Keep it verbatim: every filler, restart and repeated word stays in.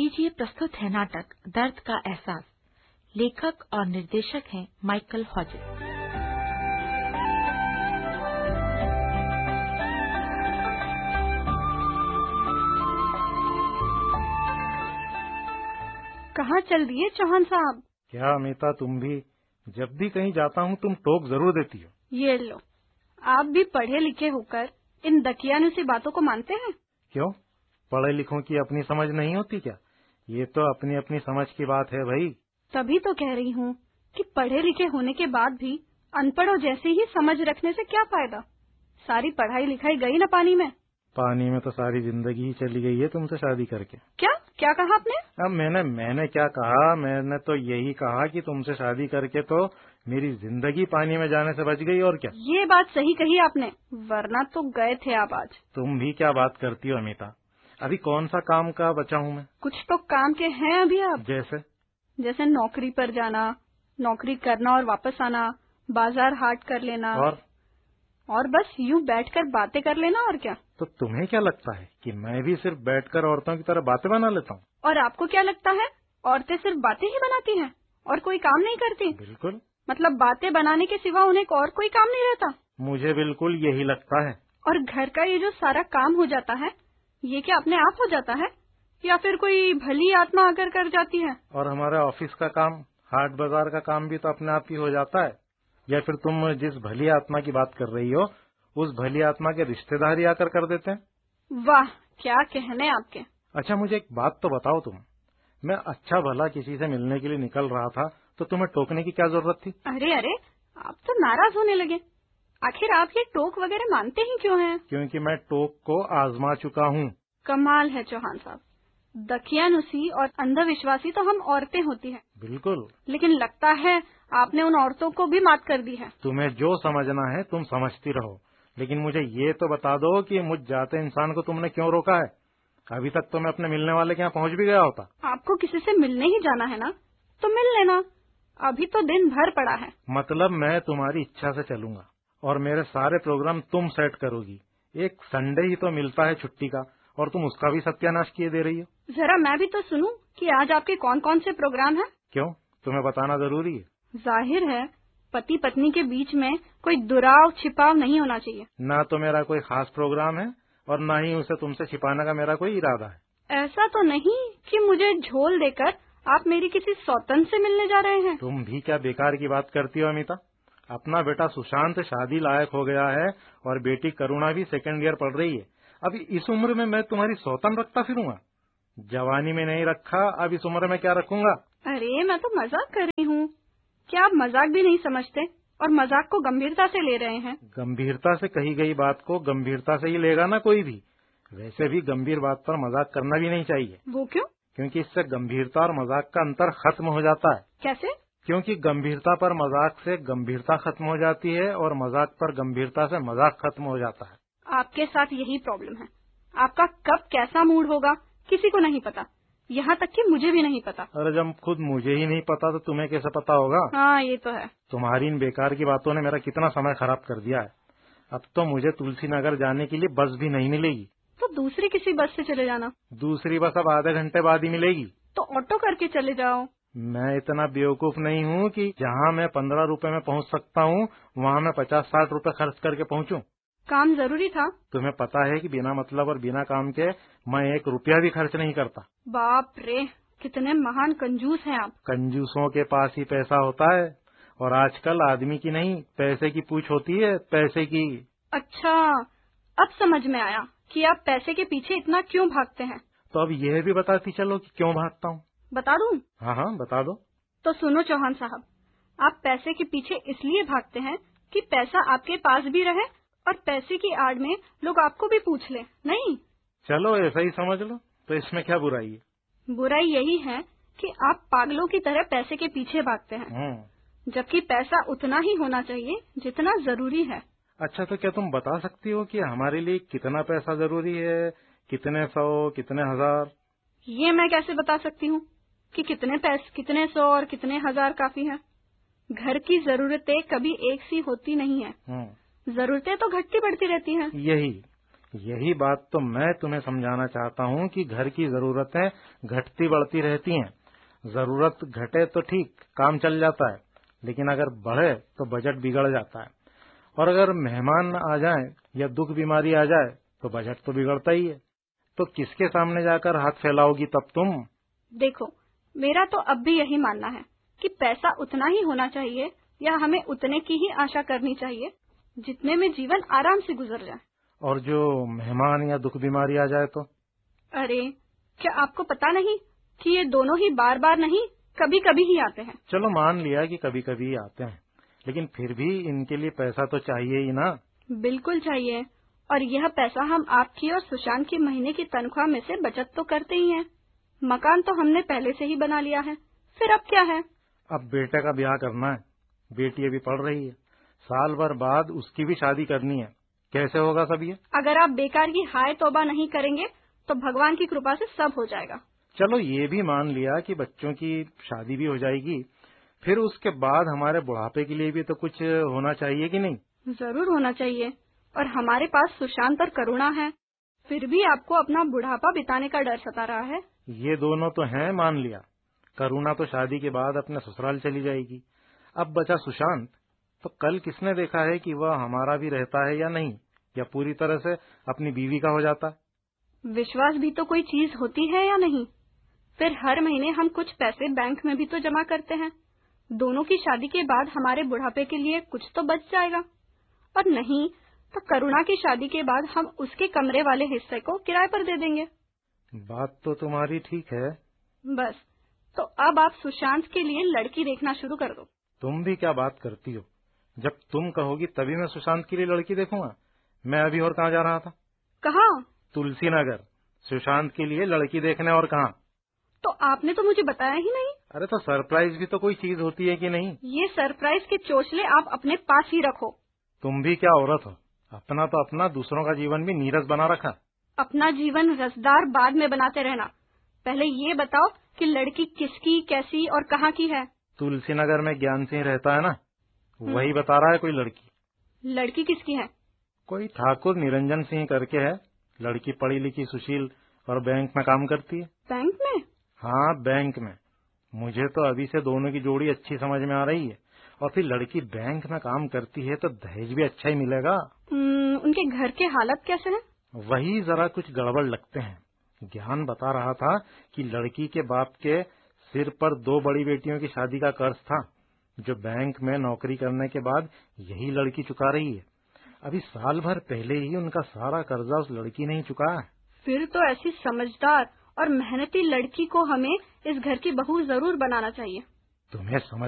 लीजिए प्रस्तुत है नाटक दर्द का एहसास। लेखक और निर्देशक हैं माइकल हॉजेस। कहाँ चल रही है चौहान साहब? क्या अमिता, तुम भी जब भी कहीं जाता हूँ तुम टोक जरूर देती हो। ये लो, आप भी पढ़े लिखे होकर इन दकियानुसी बातों को मानते हैं? क्यों, पढ़े लिखों की अपनी समझ नहीं होती क्या? ये तो अपनी अपनी समझ की बात है भाई। तभी तो कह रही हूँ कि पढ़े लिखे होने के बाद भी अनपढ़ों जैसे ही समझ रखने से क्या फायदा? सारी पढ़ाई लिखाई गई ना पानी में। पानी में तो सारी जिंदगी ही चली गई है तुमसे शादी करके। क्या क्या कहा आपने? अब मैंने मैंने क्या कहा? मैंने तो यही कहा कि तुमसे शादी करके तो मेरी जिंदगी पानी में जाने से बच गई, और क्या। ये बात सही कही आपने, वरना तो गए थे आप आज। तुम भी क्या बात करती हो अमिता? अभी कौन सा काम का बचा हूँ मैं? कुछ तो काम के हैं अभी आप। जैसे जैसे नौकरी पर जाना, नौकरी करना और वापस आना, बाजार हाट कर लेना, और और बस यूं बैठकर बातें कर लेना, और क्या। तो तुम्हें क्या लगता है कि मैं भी सिर्फ बैठकर औरतों की तरह बातें बना लेता हूँ? और आपको क्या लगता है औरतें सिर्फ बातें ही बनाती हैं और कोई काम नहीं करती? बिल्कुल। मतलब बातें बनाने के सिवा उन्हें और कोई काम नहीं रहता? मुझे बिल्कुल यही लगता है। और घर का ये जो सारा काम हो जाता है, ये क्या अपने आप हो जाता है या फिर कोई भली आत्मा आकर कर जाती है? और हमारा ऑफिस का काम, हाट बाजार का काम भी तो अपने आप ही हो जाता है। या फिर तुम जिस भली आत्मा की बात कर रही हो, उस भली आत्मा के रिश्तेदार ही आकर कर देते हैं। वाह, क्या कहने आपके। अच्छा, मुझे एक बात तो बताओ तुम, मैं अच्छा भला किसी से मिलने के लिए निकल रहा था तो तुम्हें टोकने की क्या जरूरत थी? अरे अरे, आप तो नाराज होने लगे। आखिर आप ये टोक वगैरह मानते ही क्यों हैं? क्योंकि मैं टोक को आजमा चुका हूँ। कमाल है चौहान साहब, दकियानुसी और अंधविश्वासी तो हम औरतें होती हैं। बिल्कुल। लेकिन लगता है आपने उन औरतों को भी मात कर दी है। तुम्हें जो समझना है तुम समझती रहो, लेकिन मुझे ये तो बता दो कि मुझ जाते इंसान को तुमने क्यों रोका है? अभी तक तो मैं अपने मिलने वाले के यहाँ पहुँच भी गया होता। आपको किसी से मिलने ही जाना है ना, तो मिल लेना, अभी तो दिन भर पड़ा है। मतलब मैं तुम्हारी इच्छा से चलूंगा और मेरे सारे प्रोग्राम तुम सेट करोगी। एक संडे ही तो मिलता है छुट्टी का, और तुम उसका भी सत्यानाश किए दे रही हो। जरा मैं भी तो सुनूं कि आज आपके कौन कौन से प्रोग्राम हैं। क्यों, तुम्हें बताना जरूरी है? जाहिर है, पति पत्नी के बीच में कोई दुराव छिपाव नहीं होना चाहिए। ना तो मेरा कोई खास प्रोग्राम है और ना ही उसे तुमसे छिपाने का मेरा कोई इरादा है। ऐसा तो नहीं कि मुझे झोल देकर आप मेरी किसी सौतन से मिलने जा रहे हैं? तुम भी क्या बेकार की बात करती हो अमिता? अपना बेटा सुशांत शादी लायक हो गया है और बेटी करुणा भी सेकंड ईयर पढ़ रही है। अभी इस उम्र में मैं तुम्हारी सौतन रखता फिरूंगा? जवानी में नहीं रखा, अब इस उम्र में क्या रखूंगा? अरे मैं तो मजाक कर रही हूँ। क्या आप मजाक भी नहीं समझते और मजाक को गंभीरता से ले रहे हैं? गंभीरता से कही गई बात को गंभीरता से ही लेगा ना कोई भी। वैसे भी गंभीर बात पर मजाक करना भी नहीं चाहिए। वो क्यों? क्योंकि इससे गंभीरता और मजाक का अंतर खत्म हो जाता है। कैसे? क्योंकि गंभीरता पर मजाक से गंभीरता खत्म हो जाती है और मजाक पर गंभीरता से मजाक खत्म हो जाता है। आपके साथ यही प्रॉब्लम है। आपका कब कैसा मूड होगा किसी को नहीं पता, यहाँ तक कि मुझे भी नहीं पता। अरे जब खुद मुझे ही नहीं पता तो तुम्हें कैसे पता होगा? हाँ ये तो है। तुम्हारी इन बेकार की बातों ने मेरा कितना समय खराब कर दिया है। अब तो मुझे तुलसी नगर जाने के लिए बस भी नहीं मिलेगी। तो दूसरी किसी बस से चले जाना। दूसरी बस अब आधे घंटे बाद ही मिलेगी। तो ऑटो करके चले जाओ। मैं इतना बेवकूफ नहीं हूँ कि जहाँ मैं पंद्रह रुपए में पहुँच सकता हूँ वहाँ मैं पचास साठ रुपए खर्च करके पहुँचूं। काम जरूरी था। तुम्हें पता है कि बिना मतलब और बिना काम के मैं एक रुपया भी खर्च नहीं करता। बाप रे, कितने महान कंजूस हैं आप। कंजूसों के पास ही पैसा होता है, और आजकल आदमी की नहीं पैसे की पूछ होती है, पैसे की। अच्छा, अब समझ में आया कि आप पैसे के पीछे इतना क्यों भागते हैं। तो अब यह भी बताती चलो कि क्यों भागता हूँ। बता दूं? हाँ हाँ बता दो। तो सुनो चौहान साहब, आप पैसे के पीछे इसलिए भागते हैं कि पैसा आपके पास भी रहे और पैसे की आड़ में लोग आपको भी पूछ ले, नहीं? चलो ऐसा ही समझ लो, तो इसमें क्या बुराई है? बुराई यही है कि आप पागलों की तरह पैसे के पीछे भागते हैं, जबकि पैसा उतना ही होना चाहिए जितना जरूरी है। अच्छा, तो क्या तुम बता सकती हो कि हमारे लिए कितना पैसा जरूरी है? कितने सौ, कितने हजार? ये मैं कैसे बता सकती हूँ कि कितने पैसे, कितने सौ और कितने हजार काफी है? घर की जरूरतें कभी एक सी होती नहीं है, जरूरतें तो घटती बढ़ती रहती हैं। यही यही बात तो मैं तुम्हें समझाना चाहता हूँ कि घर की जरूरतें घटती बढ़ती रहती हैं। जरूरत घटे तो ठीक, काम चल जाता है, लेकिन अगर बढ़े तो बजट बिगड़ जाता है। और अगर मेहमान आ जाएं या दुख बीमारी आ जाए तो बजट तो बिगड़ता ही है। तो किसके सामने जाकर हाथ फैलाओगी तब तुम? देखो, मेरा तो अब भी यही मानना है कि पैसा उतना ही होना चाहिए या हमें उतने की ही आशा करनी चाहिए जितने में जीवन आराम से गुजर जाए। और जो मेहमान या दुख बीमारी आ जाए तो? अरे, क्या आपको पता नहीं कि ये दोनों ही बार बार नहीं, कभी कभी ही आते हैं। चलो मान लिया कि कभी कभी आते हैं, लेकिन फिर भी इनके लिए पैसा तो चाहिए ही ना। बिल्कुल चाहिए, और यह पैसा हम आपकी और सुशांत की महीने की तनख्वाह में से बचत तो करते ही हैं। मकान तो हमने पहले से ही बना लिया है, फिर अब क्या है? अब बेटे का ब्याह करना है, बेटी अभी पढ़ रही है, साल भर बाद उसकी भी शादी करनी है। कैसे होगा सब ये? अगर आप बेकार की हाय तौबा नहीं करेंगे तो भगवान की कृपा से सब हो जाएगा। चलो ये भी मान लिया कि बच्चों की शादी भी हो जाएगी, फिर उसके बाद हमारे बुढ़ापे के लिए भी तो कुछ होना चाहिए कि नहीं? जरूर होना चाहिए, और हमारे पास सुशांत और करुणा है। फिर भी आपको अपना बुढ़ापा बिताने का डर सता रहा है। ये दोनों तो हैं, मान लिया। करुणा तो शादी के बाद अपने ससुराल चली जाएगी। अब बचा सुशांत, तो कल किसने देखा है कि वह हमारा भी रहता है या नहीं, या पूरी तरह से अपनी बीवी का हो जाता है। विश्वास भी तो कोई चीज होती है या नहीं? फिर हर महीने हम कुछ पैसे बैंक में भी तो जमा करते हैं। दोनों की शादी के बाद हमारे बुढ़ापे के लिए कुछ तो बच जाएगा, और नहीं तो करुणा की शादी के बाद हम उसके कमरे वाले हिस्से को किराए पर दे देंगे। बात तो तुम्हारी ठीक है। बस, तो अब आप सुशांत के लिए लड़की देखना शुरू कर दो। तुम भी क्या बात करती हो? जब तुम कहोगी तभी मैं सुशांत के लिए लड़की देखूंगा। मैं अभी और कहाँ जा रहा था? कहाँ? तुलसी नगर, सुशांत के लिए लड़की देखने। और कहाँ? तो आपने तो मुझे बताया ही नहीं। अरे तो सरप्राइज भी तो कोई चीज होती है कि नहीं? ये सरप्राइज के चोचले आप अपने पास ही रखो। तुम भी क्या औरत हो, अपना तो अपना, दूसरों का जीवन भी नीरस बना रखा। अपना जीवन रसदार बाद में बनाते रहना, पहले ये बताओ कि लड़की किसकी, कैसी और कहाँ की है? तुलसी नगर में ज्ञान सिंह रहता है ना, वही बता रहा है कोई लड़की। लड़की किसकी है? कोई ठाकुर निरंजन सिंह करके है। लड़की पढ़ी लिखी, सुशील और बैंक में काम करती है। बैंक में? हाँ, बैंक में। मुझे तो अभी से दोनों की जोड़ी अच्छी समझ में आ रही है। और फिर लड़की बैंक में काम करती है तो दहेज भी अच्छा ही मिलेगा। उनके घर के हालत कैसे हैं? वही जरा कुछ गड़बड़ लगते हैं। ज्ञान बता रहा था कि लड़की के बाप के सिर पर दो बड़ी बेटियों की शादी का कर्ज था, जो बैंक में नौकरी करने के बाद यही लड़की चुका रही है। अभी साल भर पहले ही उनका सारा कर्जा उस लड़की ने ही चुकाया। फिर तो ऐसी समझदार और मेहनती लड़की को हमें इस घर की बहू जरूर बनाना चाहिए। तुम्हें समझ